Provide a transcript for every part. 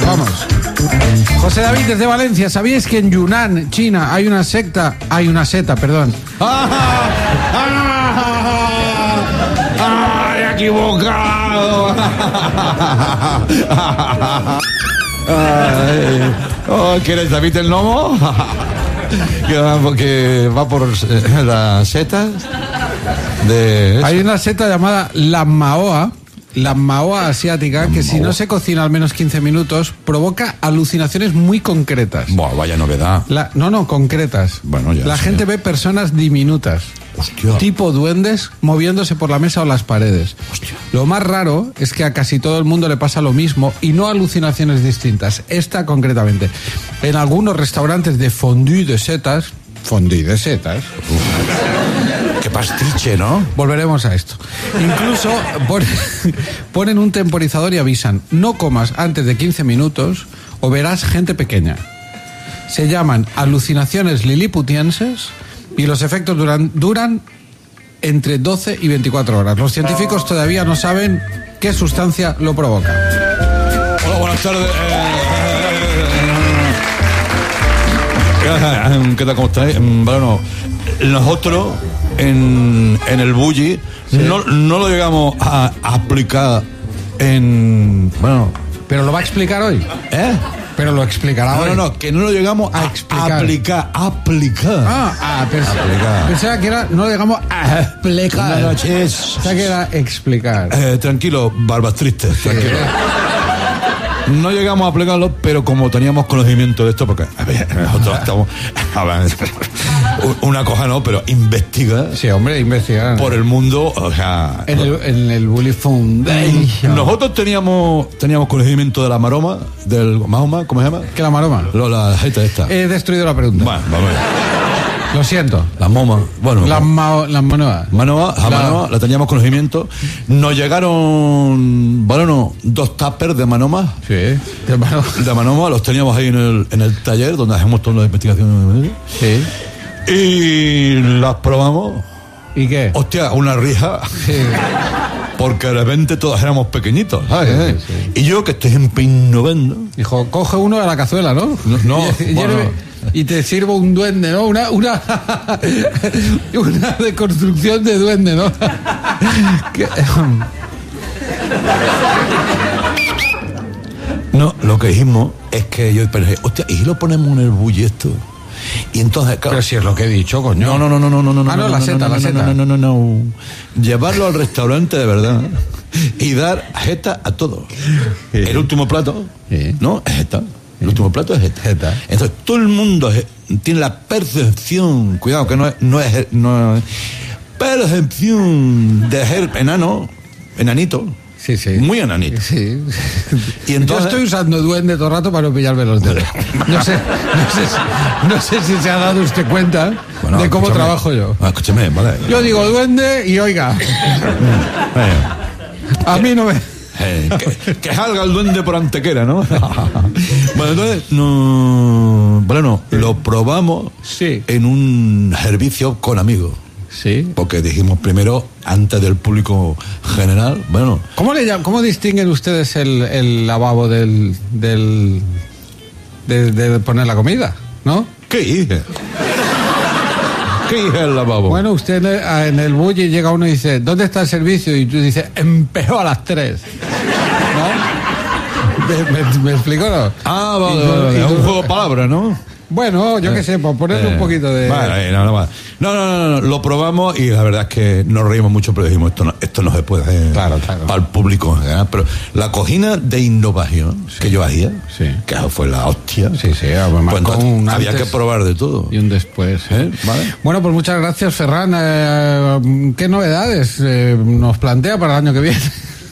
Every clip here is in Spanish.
Vamos. José David desde Valencia, ¿sabíais que en Yunnan, China, hay una seta, perdón? ¡He equivocado! ¿Quieres David el Nomo? Que va por las setas de... Hay una seta llamada la Maoa asiática, que si no se cocina al menos 15 minutos, provoca alucinaciones muy concretas. Buah, vaya novedad. Concretas. Bueno, ya la sé. gente ve personas diminutas. Hostia. Tipo duendes moviéndose por la mesa o las paredes. Hostia. Lo más raro es que a casi todo el mundo le pasa lo mismo y no alucinaciones distintas. Esta concretamente. En algunos restaurantes de fondue de setas. Qué pastiche, ¿no? Volveremos a esto. Incluso ponen un temporizador y avisan: no comas antes de 15 minutos o verás gente pequeña. Se llaman alucinaciones liliputienses y los efectos duran entre 12 y 24 horas. Los científicos todavía no saben qué sustancia lo provoca. Hola, buenas tardes. ¿Qué tal? ¿Cómo estáis? Bueno, nosotros en el bulli no lo llegamos a aplicar en... Bueno... ¿Pero lo va a explicar hoy? ¿Eh? Pero lo explicará hoy. No, que no lo llegamos a explicar. Aplicar. Pensaba que era, no lo llegamos a explicar. Buenas noches. Pensaba que era explicar. Tranquilo, barbas tristes, tranquilo. No llegamos a aplicarlo, pero como teníamos conocimiento de esto, porque a ver, nosotros estamos una cosa no, pero investiga. Sí, hombre, investigar por el mundo, o sea, en el Bully Foundation. Nosotros teníamos conocimiento de la maroma, del Mahoma, ¿cómo se llama? ¿Qué la maroma? La gente esta. He destruido la pregunta. Bueno, vamos a ver. Lo siento. La moma, bueno. La manoa. Manoa, la teníamos conocimiento. Nos llegaron, dos tuppers de manoma. Sí, de manoa. De manoma, los teníamos ahí en el taller donde hacemos todas las investigaciones. Sí. Y las probamos. ¿Y qué? Hostia, una rija. Sí. Porque de repente todos éramos pequeñitos, ¿sabes? Sí. Y yo, que estoy empeñando. Dijo, coge uno de la cazuela, ¿no? No, y te sirvo un duende, ¿no? Una deconstrucción de duende, ¿no? No, lo que dijimos es que yo pensé, hostia, ¿y si lo ponemos en el bulli esto? Y entonces, claro, pero si es lo que he dicho, coño. No. La seta. No. Llevarlo al restaurante de verdad y dar jeta a todos. Sí. El último plato, sí, ¿no? Es jeta. El último plato es jeta. Entonces todo el mundo tiene la percepción, cuidado que no es percepción de ser enanito. Sí. Muy enanito. Sí. Y entonces, yo estoy usando duende todo el rato para no pillarme los dedos. No sé si se ha dado usted cuenta de cómo trabajo yo. Escúchame, vale. Yo digo duende y oiga. A mí no me... que salga el duende por Antequera, ¿no? Bueno, entonces lo probamos en un servicio con amigos. Sí. Porque dijimos primero, antes del público general, bueno. ¿Cómo distinguen ustedes el lavabo de poner la comida? ¿No? ¿Qué dije? ¿Qué dije el lavabo? Bueno, usted en el bulli llega uno y dice, ¿dónde está el servicio? Y tú dices, empezó a las 3. ¿No? ¿Me explico, no? Ah, vale. Es un juego de palabras, ¿no? Bueno, yo qué sé, por ponerle un poquito de... Vale, no, lo probamos y la verdad es que nos reímos mucho, pero dijimos, esto no se puede hacer claro. Para el público en general. Pero la cocina de innovación que yo hacía, que fue la hostia, pues entonces, había que probar de todo. Y un después. ¿Vale? Bueno, pues muchas gracias, Ferran. ¿Qué novedades nos plantea para el año que viene?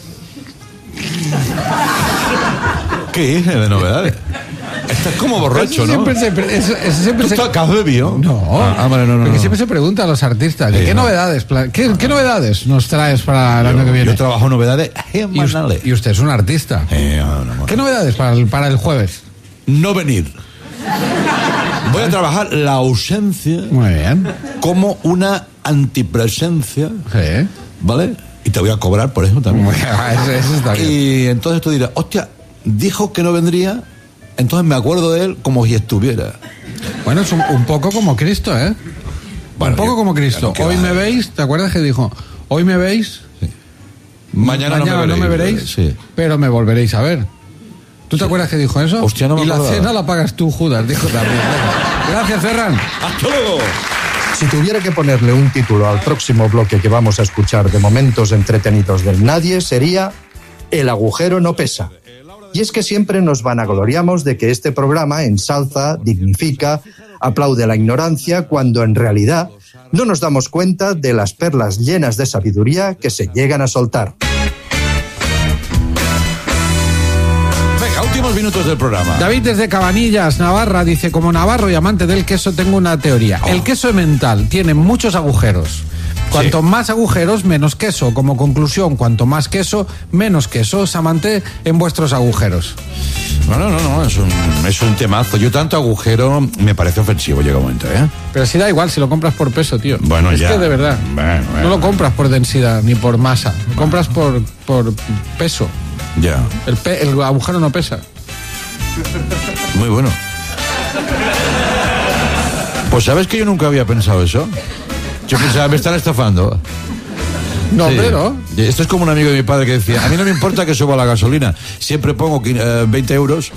¿Qué dije de novedades? Estás como borracho, ¿no? ¿Tú has bebido? No. Porque siempre se pregunta a los artistas, ¿qué novedades? ¿Qué novedades nos traes para el año que viene? Yo trabajo novedades semanales. Y usted es un artista. ¿Qué novedades para el jueves? No venir. Voy a trabajar la ausencia. Muy bien. Como una antipresencia. Sí. ¿Vale? Y te voy a cobrar por eso también. Eso está bien. Y entonces tú dirás, hostia, dijo que no vendría, entonces me acuerdo de él como si estuviera. Bueno, es un poco como Cristo, ¿eh? Bueno, un poco como Cristo. Claro, hoy me veis, ¿te acuerdas que dijo? Hoy me veis, sí. Mañana no me veréis, sí. pero me volveréis a ver. ¿Tú te acuerdas que dijo eso? Hostia, no me y la acordaba. cena la pagas tú, Judas, dijo también. Gracias, Ferran. ¡Hasta luego! Si tuviera que ponerle un título al próximo bloque que vamos a escuchar de momentos entretenidos del nadie, sería El agujero no pesa. Y es que siempre nos vanagloriamos de que este programa ensalza, dignifica, aplaude la ignorancia, cuando en realidad no nos damos cuenta de las perlas llenas de sabiduría que se llegan a soltar. Venga, últimos minutos del programa. David desde Cabanillas, Navarra, dice: como navarro y amante del queso tengo una teoría. El queso emmental tiene muchos agujeros. Cuanto más agujeros, menos queso. Como conclusión, cuanto más queso, menos queso. Samante en vuestros agujeros. No, es un temazo. Yo tanto agujero me parece ofensivo, llega un momento, ¿eh? Pero si da igual, si lo compras por peso, tío. Bueno, es ya. que de verdad. Bueno. No lo compras por densidad ni por masa. Lo compras por peso. Ya. El agujero no pesa. Muy bueno. Pues sabes que yo nunca había pensado eso. Yo pensaba, me están estafando. No, Sí. pero... Esto es como un amigo de mi padre que decía: a mí no me importa que suba la gasolina, siempre pongo 20 euros.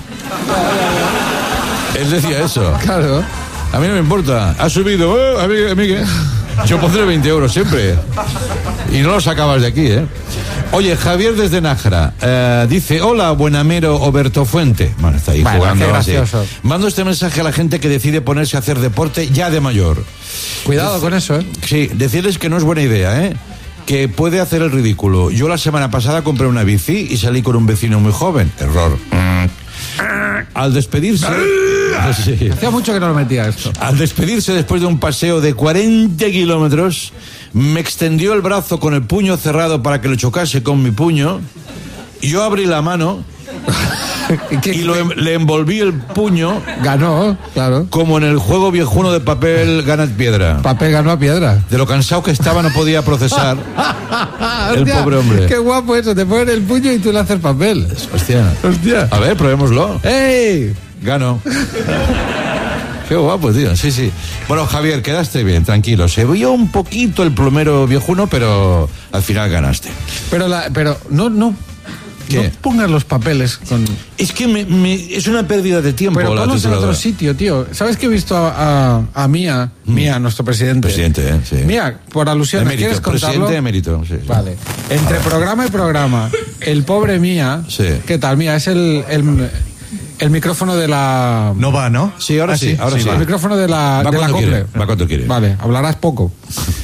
Él decía eso. Claro. A mí no me importa. Ha subido, a mí qué. Yo pondré 20 euros siempre. Y no lo sacabas de aquí, ¿eh? Oye, Javier desde Nájera dice: hola, Buenamero Oberto Fuente. Bueno, está ahí Bueno, jugando. qué Así. gracioso. Mando este mensaje a la gente que decide ponerse a hacer deporte ya de mayor. Cuidado con eso, ¿eh? Sí, decirles que no es buena idea, ¿eh? Que puede hacer el ridículo. Yo la semana pasada compré una bici y salí con un vecino muy joven. Error. Al despedirse... Sí. Hacía mucho que no lo metía esto. Al despedirse después de un paseo de 40 kilómetros, me extendió el brazo con el puño cerrado para que lo chocase con mi puño. Yo abrí la mano y le envolví el puño Ganó, claro. como en el juego viejuno de papel Gana Piedra. Papel ganó a piedra. De lo cansado que estaba no podía procesar el Hostia, pobre hombre. Qué guapo eso, te ponen el puño y tú le haces papel. Hostia. Hostia. A ver, probémoslo. ¡Ey! Gano. Qué guapo, tío. Sí, sí. Bueno, Javier, quedaste bien, tranquilo. Se vio un poquito el plomero viejuno, pero al final ganaste. Pero no ¿Qué? no pongas los papeles con... Es que es una pérdida de tiempo. Pero la ponlos en tituladora. otro sitio, tío. ¿Sabes que he visto a Mía, nuestro presidente? Presidente, sí. Mía, por alusión, Emérito, ¿quieres contarlo? presidente emérito, sí. Vale. Entre programa y programa, el pobre Mía, Sí. ¿qué tal? Mía, es el micrófono de la... No va, ¿no? Sí, ahora sí, ahora sí. El micrófono de la Va de la cuando quiere, Cople. va cuando quiere. Vale, hablarás poco.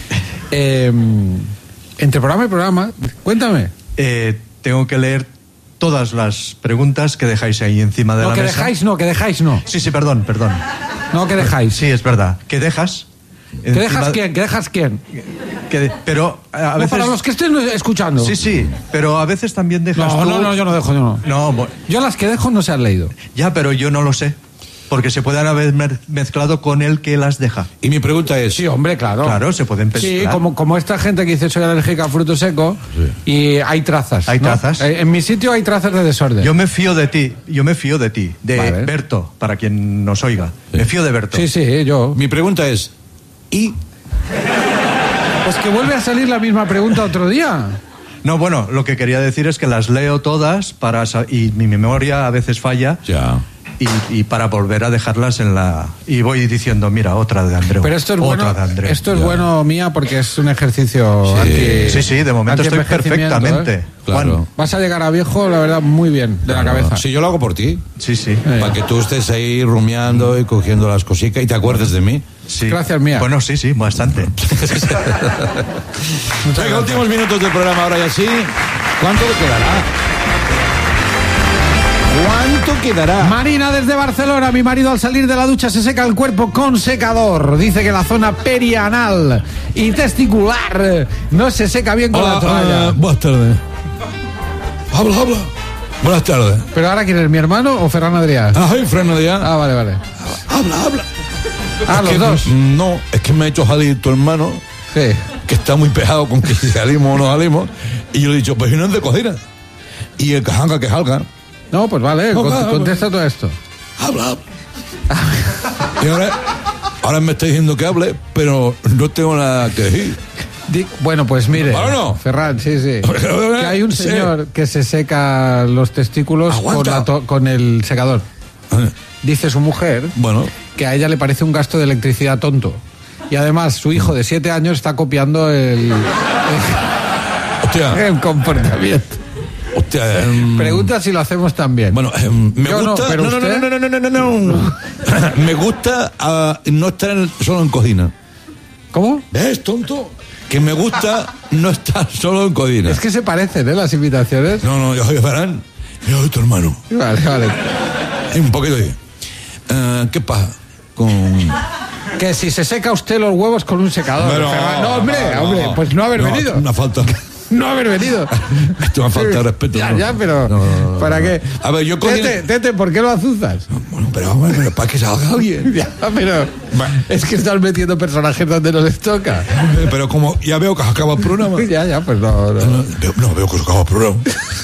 Entre programa y programa, cuéntame. Tengo que leer todas las preguntas que dejáis ahí encima de No, la que mesa. dejáis no. Sí, perdón. No, que dejáis. Sí, es verdad. ¿Qué dejas? ¿Que dejas quién? ¿Que dejas quién? Pero a No, veces... para los que estén escuchando. Sí, pero a veces también dejas No, tú... no, yo no dejo, yo no. No, Yo las que dejo no se han leído. ya, pero yo no lo sé. Porque se pueden haber mezclado con el que las deja. Y mi pregunta es... Sí, hombre, claro. Claro, se pueden Sí, mezclar. como esta gente que dice soy alérgica a fruto seco y hay trazas. Hay ¿no? trazas. En mi sitio hay trazas de desorden. Yo me fío de ti. De Vale. Berto, para quien nos oiga. Me fío de Berto. Sí, yo. Mi pregunta es... ¿Y? Pues que vuelve a salir la misma pregunta otro día. No, bueno, lo que quería decir es que las leo todas y mi memoria a veces falla. Ya... Y para volver a dejarlas en la... Y voy diciendo, mira, otra de Andreu. Pero esto es otra bueno, de Andreu. esto es Ya. bueno, Mía, porque es un ejercicio Sí. Sí, de momento estoy anti-envejecimiento, perfectamente. ¿eh? Claro. Juan. Vas a llegar a viejo, la verdad, muy bien, de la cabeza. Si yo lo hago por ti. Sí. Para que tú estés ahí rumiando y cogiendo las cositas y te acuerdes de mí. Sí. Gracias, Mía. Bueno, sí, bastante. Venga, últimos minutos del programa ahora y así. ¿Cuánto quedará? ¿Cuánto quedará? Marina desde Barcelona, mi marido al salir de la ducha se seca el cuerpo con secador. Dice que la zona perianal y testicular no se seca bien con la toalla. Buenas tardes. Habla. Buenas tardes. ¿Pero ahora quién es, mi hermano o Ferran Adrià? Ay, Fran Adrià. Ah, vale. Habla. Ah, Es los que, dos. No, es que me ha hecho salir tu hermano, Sí. que está muy pegado con que si salimos o no salimos. Y yo le he dicho, pues si no es de cocina. Y el que salga, No, pues vale, contesta todo esto. Habla. Y ahora me está diciendo que hable, pero no tengo nada que decir. Bueno, pues mire, Bueno. Ferran, sí. Que hay un señor que se seca los testículos con el secador. Dice su mujer que a ella le parece un gasto de electricidad tonto. Y además su hijo de 7 años está copiando el comportamiento. Hostia, Pregunta si lo hacemos también. Bueno, me Yo gusta. no, pero usted... No. Me gusta no estar solo en cocina. ¿Cómo? ¿Ves, tonto? Que me gusta no estar solo en cocina. Es que se parecen, las invitaciones. No, yo soy Ferran. Yo soy tu hermano. Vale. Un poquito de... ¿Qué pasa con...? Que si se seca usted los huevos con un secador. Pero, Ferran. No, hombre, pues no haber venido. Una falta... No haber venido. Esto me falta de respeto. Ya, pero... No. ¿Para qué? A ver, yo Tete, ¿por qué lo azuzas? Bueno, pero para que salga alguien. Ya, pero... Es que estás metiendo personajes donde no les toca. Pero como ya veo que se acaba el programa. Ya, pues no. No, veo que se acaba el programa.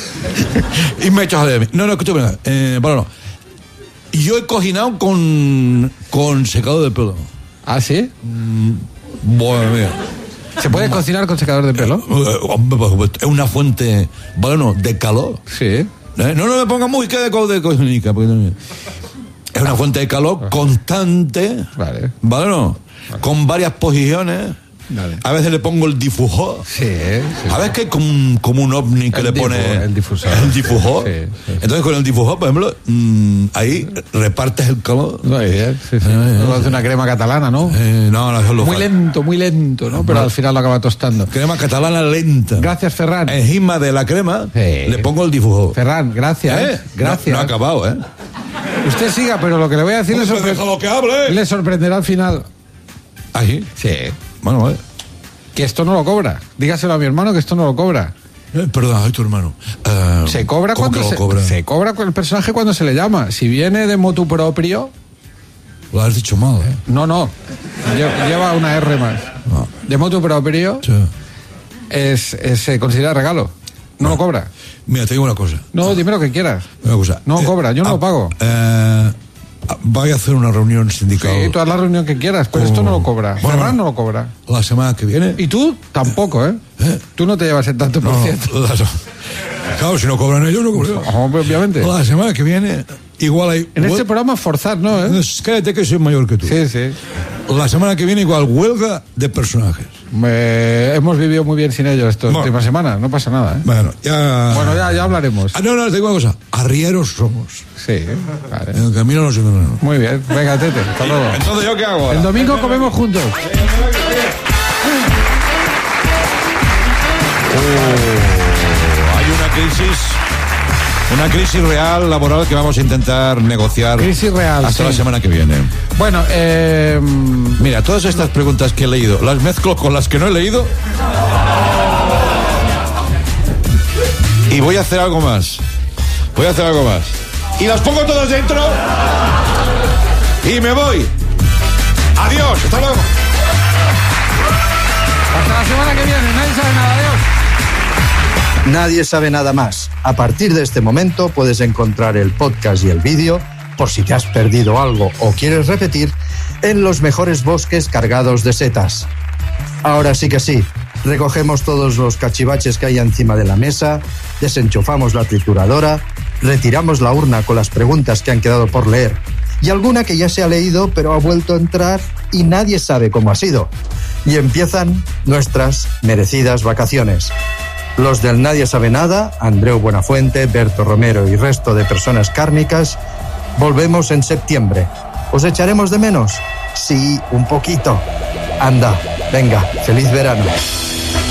Y me echas de mí. No, escúchame. Bueno, yo he cocinado con secador de pelo. ¿Ah, sí? Bueno, mira. ¿Se puede cocinar con secador de pelo? Es una fuente, de calor. Sí. No me ponga música de cocinica. Es una fuente de calor constante. Vale. Con varias posiciones. Vale. A veces le pongo el difusor. Sí. A veces que hay como un ovni que le pone... El difusor. El difusor. Sí. Entonces con el difusor, por ejemplo, ahí repartes el calor. No, sí. No hace una crema catalana, ¿no? No, eso es lo Muy lento, ¿no? Pero al final lo acaba tostando. Crema catalana lenta. Gracias, Ferran. Encima de la crema le pongo el difusor. Ferran, gracias. Gracias. No ha acabado, ¿eh? Usted siga, pero lo que le voy a decir Déjalo que hable. le sorprenderá al final. ¿Ah, sí? Sí. Bueno, vale. Que esto no lo cobra. Dígaselo a mi hermano que esto no lo cobra. Perdón, soy tu hermano. Se cobra ¿cómo cuando que lo cobra? se cobra con el personaje cuando se le llama. Si viene de motu propio... Lo has dicho mal, ¿eh? No. Lleva una R más. No. De motu propio Sí. se considera regalo. No lo cobra. Mira, te digo una cosa. No, dime lo que quieras. Una cosa. No cobra, yo no lo pago. Vaya a hacer una reunión sindical. Sí, tú haz la reunión que quieras, pero esto no lo cobra. Bueno, Ferran no lo cobra. La semana que viene. Y tú tampoco, ¿eh? Tú no te llevas el tanto por ciento. Claro, si no cobran ellos, no cobran. Obviamente. La semana que viene, igual hay... En este programa forzar, ¿no? Cállate que soy mayor que tú. Sí. La semana que viene igual huelga de personajes. Hemos vivido muy bien sin ellos estas últimas semanas, no pasa nada, ¿eh? Bueno, ya hablaremos. No, te digo una cosa. Arrieros somos. Sí, vale. En el camino no se conoce. Muy bien, venga, Tete, hasta luego. Entonces, ¿yo qué hago ahora? El domingo comemos juntos. Hay una crisis real laboral que vamos a intentar negociar. Crisis real, hasta sí. la semana que viene. Bueno, mira, todas estas preguntas que he leído, las mezclo con las que no he leído. Y voy a hacer algo más. Y las pongo todas dentro. Y me voy. Adiós, hasta luego. Hasta la semana que viene, nadie sabe nada, adiós. Nadie sabe nada más. A partir de este momento puedes encontrar el podcast y el vídeo, por si te has perdido algo o quieres repetir, en los mejores bosques cargados de setas. Ahora sí que sí, recogemos todos los cachivaches que hay encima de la mesa, desenchufamos la trituradora, retiramos la urna con las preguntas que han quedado por leer y alguna que ya se ha leído pero ha vuelto a entrar y nadie sabe cómo ha sido. Y empiezan nuestras merecidas vacaciones. Los del Nadie Sabe Nada, Andreu Buenafuente, Berto Romero y resto de personas cárnicas, volvemos en septiembre. ¿Os echaremos de menos? Sí, un poquito. Anda, venga, feliz verano.